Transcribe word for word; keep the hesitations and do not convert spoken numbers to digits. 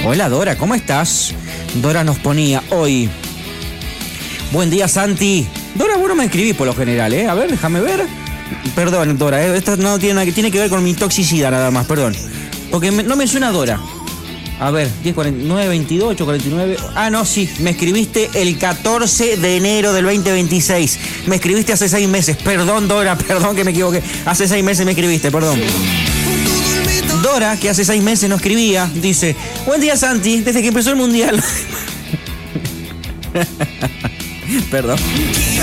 Hola Dora, ¿cómo estás? Dora nos ponía hoy. Buen día, Santi. Dora, vos no me escribís por lo general, ¿eh? A ver, déjame ver. Perdón, Dora, ¿eh? Esto no tiene nada que, tiene que ver con mi toxicidad nada más, perdón. Porque me, no me suena Dora. A ver, diez, cuarenta y nueve, veintidós, ocho, cuarenta y nueve. Ah, no, sí, me escribiste el catorce de enero del veinte veintiséis. Me escribiste hace seis meses. Perdón, Dora, perdón que me equivoqué. Hace seis meses me escribiste, perdón. Dora, que hace seis meses no escribía, dice: buen día, Santi, desde que empezó el mundial. Perdón.